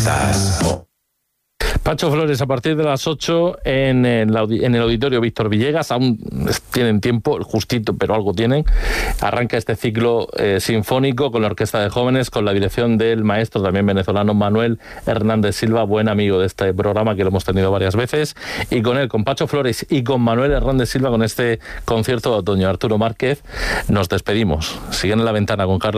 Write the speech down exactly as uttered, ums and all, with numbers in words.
Estás... Oh. Pacho Flores, a partir de las ocho en el, en el Auditorio Víctor Villegas, aún tienen tiempo, justito, pero algo tienen. Arranca este ciclo eh, sinfónico con la Orquesta de Jóvenes, con la dirección del maestro también venezolano Manuel Hernández Silva, buen amigo de este programa que lo hemos tenido varias veces, y con él, con Pacho Flores y con Manuel Hernández Silva, con este concierto de otoño. Arturo Márquez, nos despedimos. Siguen en La Ventana con Carlos